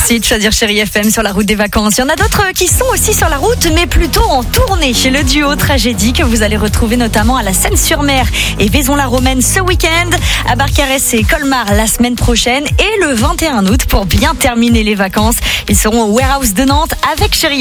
Merci de choisir Chérie FM sur la route des vacances. Il y en a d'autres qui sont aussi sur la route, mais plutôt en tournée. Chez le duo Tragédie que vous allez retrouver notamment à la Seine-sur-Mer et Vaison-la-Romaine ce week-end, à Barcarès et Colmar la semaine prochaine et le 21 août pour bien terminer les vacances. Ils seront au Warehouse de Nantes avec Chérie